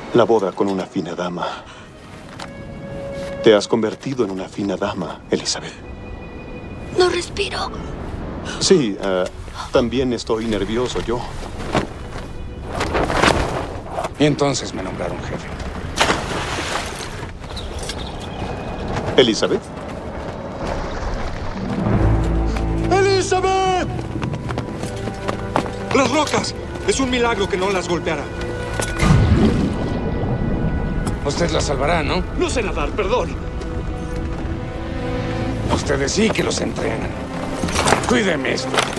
La boda con una fina dama. Te has convertido en una fina dama, Elizabeth. No respiro. Sí, también estoy nervioso yo. Y entonces me nombraron jefe. ¿Elizabeth? ¡Elizabeth! ¡Las rocas! Es un milagro que no las golpeara. Usted la salvará, ¿no? No sé nadar, perdón. Ustedes sí que los entrenan. Cuídeme esto.